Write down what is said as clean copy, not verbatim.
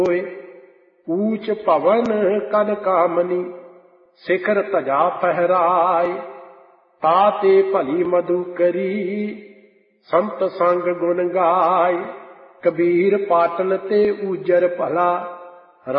होए। ऊंच पवन कन कामनी शिखर तजा फहराए। ताते भली मधु करी संत संग गुण गाय। कबीर पाटन ते ऊजर भला